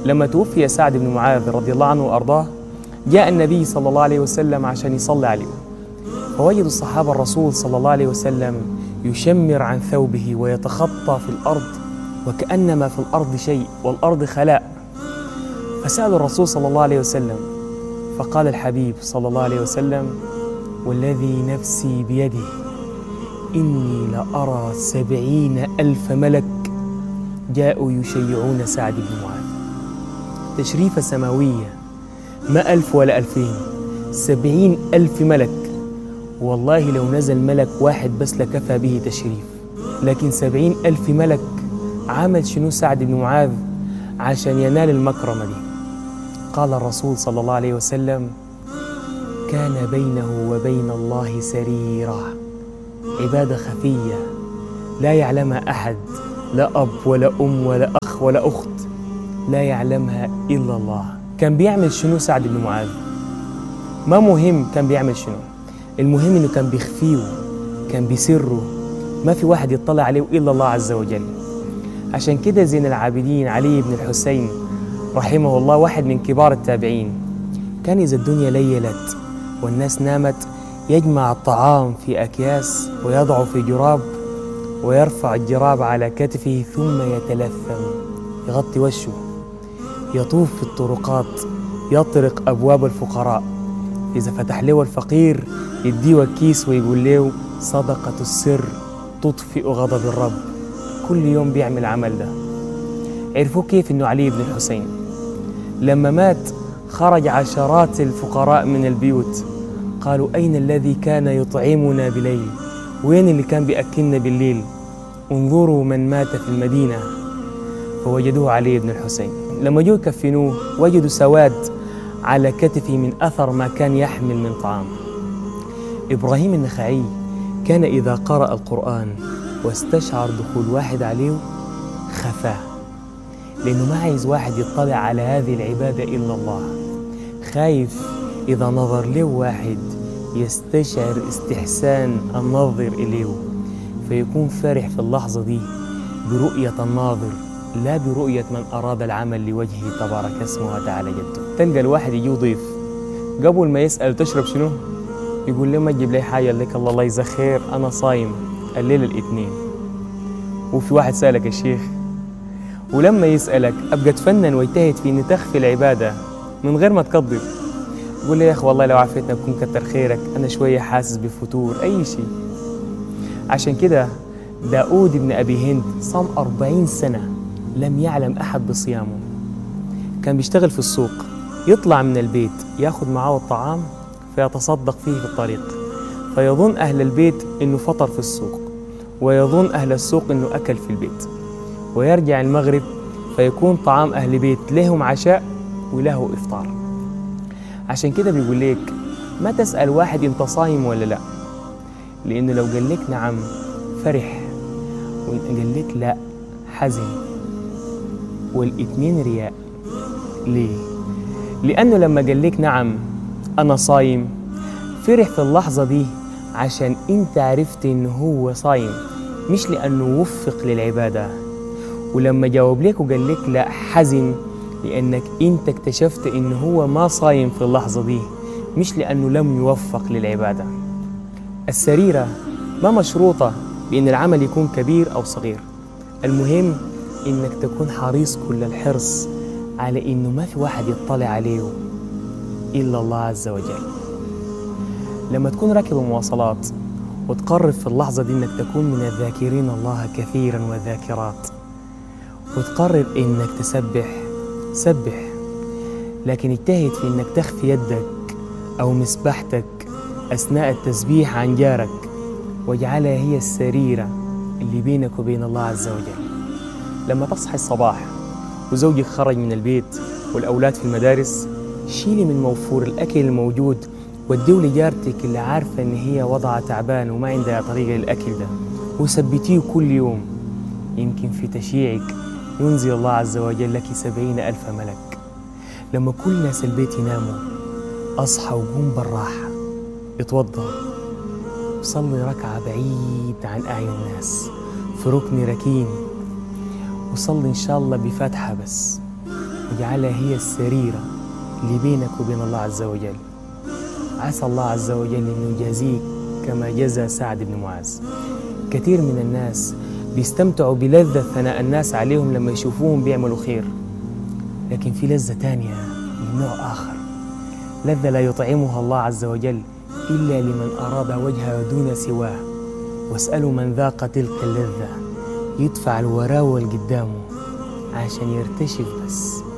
لما توفي سعد بن معاذ رضي الله عنه وأرضاه، جاء النبي صلى الله عليه وسلم عشان يصلي عليه، فوجدوا الصحابة الرسول صلى الله عليه وسلم يشمر عن ثوبه ويتخطى في الأرض وكأنما في الأرض شيء والأرض خلاء. فسألوا الرسول صلى الله عليه وسلم، فقال الحبيب صلى الله عليه وسلم: والذي نفسي بيده إني لأرى 70,000 ملك جاءوا يشيعون سعد بن معاذ. تشريفة سماوية، ما 1000 ولا 2000، 70,000 ملك. والله لو نزل ملك واحد بس لكفى به تشريف، لكن 70,000 ملك. عمل شنو سعد بن معاذ عشان ينال المكرمة دي؟ قال الرسول صلى الله عليه وسلم: كان بينه وبين الله سريرة، عبادة خفية لا يعلمها أحد، لا أب ولا أم ولا أخ ولا أخت، لا يعلمها إلا الله. كان بيعمل شنو سعد بن معاذ؟ ما مهم كان بيعمل شنو، المهم إنه كان بيخفيه، كان بيسره، ما في واحد يطلع عليه إلا الله عز وجل. عشان كده زين العابدين علي بن الحسين رحمه الله، واحد من كبار التابعين، كان إذا الدنيا ليلت والناس نامت يجمع الطعام في أكياس ويضعه في جراب ويرفع الجراب على كتفه ثم يتلثم، يغطي وشه، يطوف في الطرقات، يطرق أبواب الفقراء، إذا فتح له الفقير يديه كيس ويقول له: صدقة السر تطفئ غضب الرب. كل يوم بيعمل عمل ده. عرفوا كيف إنه علي بن الحسين لما مات خرج عشرات الفقراء من البيوت، قالوا: أين الذي كان يطعمنا بليل؟ وين اللي كان بيأكلنا بالليل؟ انظروا من مات في المدينة. فوجدوه علي بن الحسين. لما جو يكفنوه وجدوا سواد على كتفه من أثر ما كان يحمل من طعام. إبراهيم النخعي كان إذا قرأ القرآن واستشعر دخول واحد عليه خفاه، لأنه ما عايز واحد يطلع على هذه العبادة إلا الله، خايف إذا نظر له واحد يستشعر استحسان الناظر إليه، فيكون فرح في اللحظة دي برؤية الناظر لا برؤية من أراد العمل لوجهه تبارك اسمه وتعالى جده. تلقى الواحد يجي ضيف قبل ما يسأل تشرب شنو؟ يقول له: ما تجيب لي حاجة؟ لك الله يجزاك خير، أنا صايم الليلة الاثنين. وفي واحد سألك الشيخ، ولما يسألك أبقى تفنن ويجتهد في إن تخفي العبادة من غير ما تقدر، يقول لي: يا أخي والله لو عافيتنا بكون كتر خيرك، أنا شوية حاسس بفتور أي شيء. عشان كده داود بن أبي هند صام 40 سنة لم يعلم أحد بصيامه. كان بيشتغل في السوق، يطلع من البيت ياخذ معه الطعام فيتصدق فيه في الطريق، فيظن أهل البيت إنه فطر في السوق، ويظن أهل السوق إنه أكل في البيت، ويرجع المغرب فيكون طعام أهل بيت لهم عشاء وله إفطار. عشان كده بيقول لك ما تسأل واحد أنت صايم ولا لا، لأنه لو قال لك نعم فرح، وإن قال لك لا حزن، والاثنين رياء. ليه؟ لأنه لما قال لك نعم أنا صايم فرح في اللحظة دي عشان أنت عرفت إنه هو صايم، مش لأنه وفق للعبادة. ولما جاوب لك وقال لك لا حزن لأنك أنت اكتشفت إنه هو ما صايم في اللحظة دي، مش لأنه لم يوفق للعبادة. السريرة ما مشروطة بأن العمل يكون كبير أو صغير، المهم إنك تكون حريص كل الحرص على إنه ما في واحد يطلع عليه إلا الله عز وجل. لما تكون راكب مواصلات وتقرر في اللحظة دي إنك تكون من الذاكرين الله كثيرا والذاكرات، وتقرر إنك تسبح، سبح، لكن اجتهد في إنك تخفي يدك أو مسبحتك أثناء التسبيح عن جارك، واجعلها هي السريرة اللي بينك وبين الله عز وجل. لما تصحي الصباح وزوجك خرج من البيت والأولاد في المدارس، شيلي من موفور الأكل الموجود وديه لجارتك اللي عارفة إن هي وضعها تعبان وما عندها طريقة للأكل ده، وثبتيه كل يوم، يمكن في تشييعك ينزل الله عز وجل لك 70,000 ملك. لما كل ناس البيت يناموا أصحى وقوم بالراحة، اتوضى وصلي ركعة بعيد عن أعين الناس في ركن ركين، وصلي إن شاء الله بفاتحة بس، وجعلها هي السريرة اللي بينك وبين الله عز وجل. عسى الله عز وجل أن يجازيك كما جزى سعد بن معاذ. كثير من الناس بيستمتعوا بلذة ثناء الناس عليهم لما يشوفوهم بيعملوا خير، لكن في لذة تانية من نوع آخر، لذة لا يطعمها الله عز وجل إلا لمن أراد وجهه دون سواه. واسألوا من ذاق تلك اللذة، يدفع الوراء والقدامه عشان يرتشف بس.